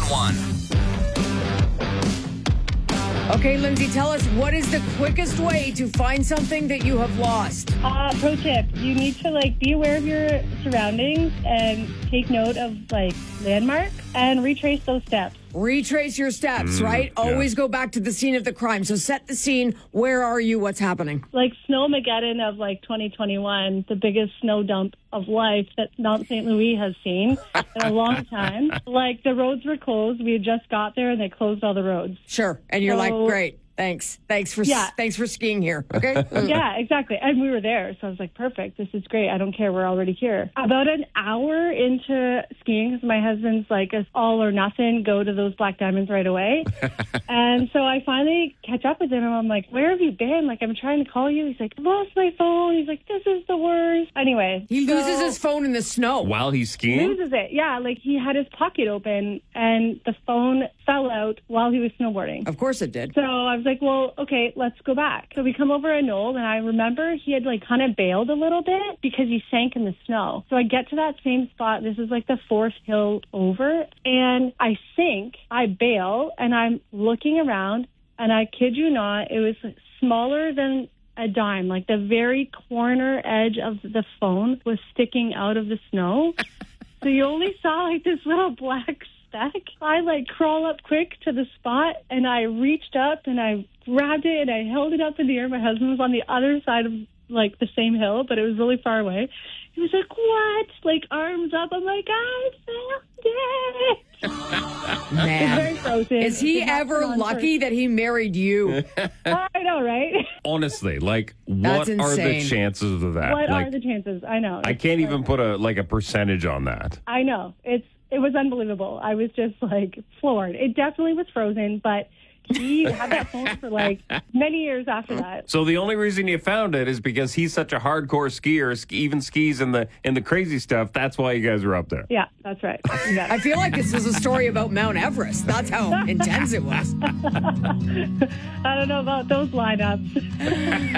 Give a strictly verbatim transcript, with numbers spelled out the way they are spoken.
one. Okay, Lindsay, tell us, what is the quickest way to find something that you have lost? Uh, pro tip, you need to like be aware of your surroundings and take note of like landmarks and retrace those steps. Retrace your steps, right? Always go back to the scene of the crime. So set the scene. Where are you? What's happening? Like Snowmageddon of like twenty twenty-one, the biggest snow dump of life that Mount Saint Louis has seen in a long time. Like the roads were closed. We had just got there and they closed all the roads. Sure. And you're So- like, great. Thanks. Thanks for Yeah. thanks for skiing here. Okay? Yeah, exactly. And we were there. So I was like, perfect. This is great. I don't care. We're already here. About an hour into skiing, because my husband's like, it's all or nothing. Go to those black diamonds right away. And so I finally catch up with him. And I'm like, where have you been? Like, I'm trying to call you. He's like, I lost my phone. He's like, this is the worst. Anyway. He so- loses his phone in the snow. While he's skiing? loses it. Yeah, like he had his pocket open and the phone fell out while he was snowboarding. Of course it did. So I was like, well, okay, let's go back. So we come over a knoll, and I remember he had like kind of bailed a little bit because he sank in the snow. So I get to that same spot. This is like the fourth hill over, and I sink, I bail, and I'm looking around, and I kid you not, it was smaller than a dime. Like the very corner edge of the phone was sticking out of the snow. So you only saw like this little black speck. I like crawl up quick to the spot, and I reached up and I grabbed it and I held it up in the air. My husband was on the other side of like the same hill, but it was really far away. He was like, what? Like arms up. I'm like, I found it. It's Man. very frozen. Is he It happened ever on lucky that he married you? purpose. I know, right? Honestly, like, That's what are the insane. chances of that? What like, are the chances? I know. I can't even put a like a percentage on that. I know. It's it was unbelievable. I was just like floored. It definitely was frozen, but he had that phone for like many years after that. So the only reason you found it is because he's such a hardcore skier, sk- even skis in the in the crazy stuff. That's why you guys were up there. Yeah, that's right. You got it. I feel like this was a story about Mount Everest. That's how intense it was. I don't know about those lineups.